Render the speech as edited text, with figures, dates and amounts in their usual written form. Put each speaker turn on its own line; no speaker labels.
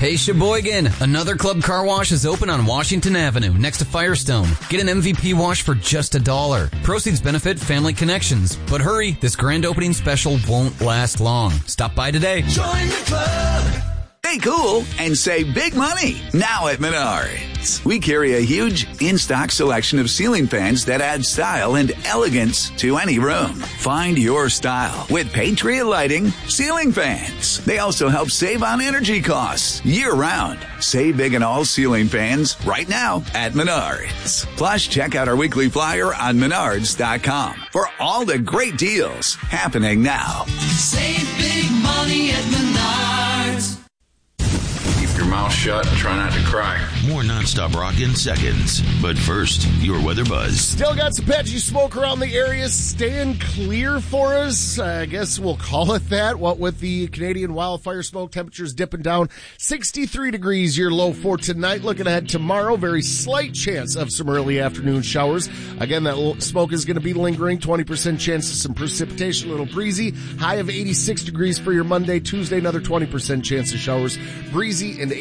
Hey Sheboygan, another Club Car Wash is open on Washington Avenue next to Firestone. Get an MVP wash for just $1. Proceeds benefit Family Connections. But hurry, this grand opening special won't last long. Stop by today.
Join the club.
Stay cool and save big money now at Menards. We carry a huge in-stock selection of ceiling fans that add style and elegance to any room. Find your style with Patriot Lighting ceiling fans. They also help save on energy costs year-round. Save big on all ceiling fans right now at Menards. Plus, check out our weekly flyer on Menards.com for all the great deals happening now.
Save big money at Menards.
Keep your mouth shut and try not to cry.
More nonstop rock in seconds. But first, your weather buzz.
Still got some patchy smoke around the area. Staying clear for us. I guess we'll call it that. What with the Canadian wildfire smoke, temperatures dipping down. 63 degrees, your low for tonight. Looking ahead tomorrow, very slight chance of some early afternoon showers. Again, that smoke is going to be lingering. 20% chance of some precipitation, a little breezy. High of 86 degrees for your Monday. Tuesday, another 20% chance of showers. Breezy and